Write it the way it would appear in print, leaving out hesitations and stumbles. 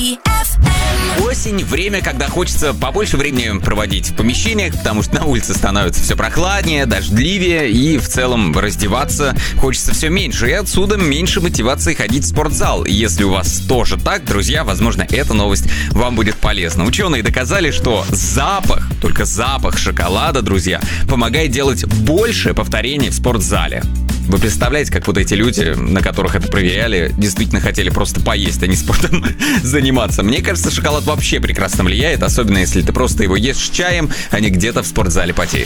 Осень — время, когда хочется побольше времени проводить в помещениях, потому что на улице становится все прохладнее, дождливее, и в целом раздеваться хочется все меньше, и отсюда меньше мотивации ходить в спортзал. И если у вас тоже так, друзья, возможно, эта новость вам будет полезна. Ученые доказали, что запах, только запах шоколада, друзья, помогает делать больше повторений в спортзале. Вы представляете, как вот эти люди, на которых это проверяли, действительно хотели просто поесть, а не спортом заниматься? Мне кажется, шоколад вообще прекрасно влияет, особенно если ты просто его ешь с чаем, а не где-то в спортзале потеешь.